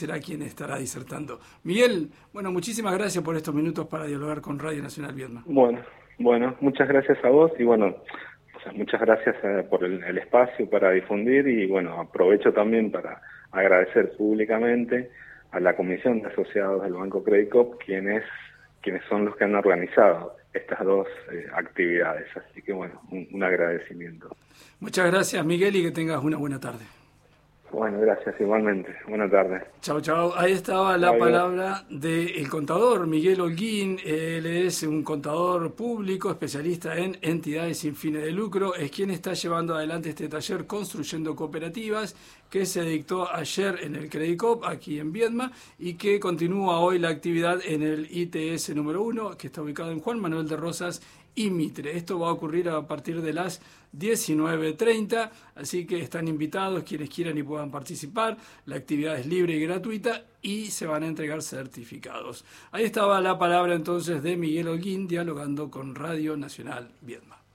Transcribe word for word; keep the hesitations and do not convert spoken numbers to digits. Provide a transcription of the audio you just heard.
será quien estará disertando. Miguel, bueno, muchísimas gracias por estos minutos para dialogar con Radio Nacional Viedma. Bueno, bueno, muchas gracias a vos y bueno, o sea, muchas gracias eh, por el, el espacio para difundir y bueno, aprovecho también para agradecer públicamente a la Comisión de Asociados del Banco Credit Corp, quienes, quienes son los que han organizado estas dos eh, actividades. Así que bueno, un, un agradecimiento. Muchas gracias, Miguel, y que tengas una buena tarde. Bueno, gracias igualmente. Buenas tardes. Chao, chao. Ahí estaba la Adiós. palabra del contador Miguel Holguín. Él es un contador público, especialista en entidades sin fines de lucro. Es quien está llevando adelante este taller Construyendo Cooperativas, que se dictó ayer en el Credit Corp, aquí en Viedma, y que continúa hoy la actividad en el I T S número uno, que está ubicado en Juan Manuel de Rosas y Mitre. Esto va a ocurrir a partir de las diecinueve treinta, así que están invitados quienes quieran y puedan participar. La actividad es libre y gratuita y se van a entregar certificados. Ahí estaba la palabra entonces de Miguel Holguín dialogando con Radio Nacional Viedma.